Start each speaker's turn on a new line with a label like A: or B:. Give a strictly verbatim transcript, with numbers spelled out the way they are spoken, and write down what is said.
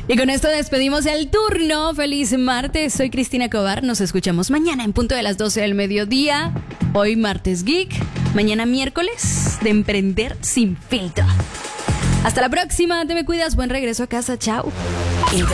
A: Y con esto despedimos el turno. Feliz martes, soy Cristina Cobar. Nos escuchamos mañana en punto de las doce del mediodía. Hoy martes geek, mañana miércoles de emprender sin filtro. Hasta la próxima, te me cuidas, buen regreso a casa, chao.